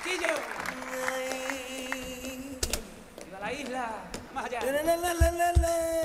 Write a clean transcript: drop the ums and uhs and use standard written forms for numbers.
Quillo. Viva la isla. Más allá. La, la, la, la, la, la.